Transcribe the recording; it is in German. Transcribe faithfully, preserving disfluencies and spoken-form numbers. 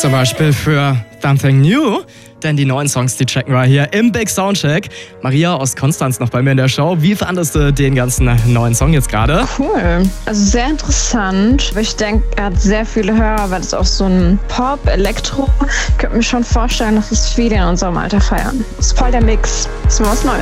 Zum Beispiel für Something New, denn die neuen Songs, die checken wir hier im Big Soundcheck. Maria aus Konstanz noch bei mir in der Show. Wie fandest du den ganzen neuen Song jetzt gerade? Cool, also sehr interessant. Ich denke, er hat sehr viele Hörer, weil es auch so ein Pop, Elektro. Ich könnte mir schon vorstellen, dass es viele in unserem Alter feiern. Das ist voll der Mix. Das ist mal was Neues.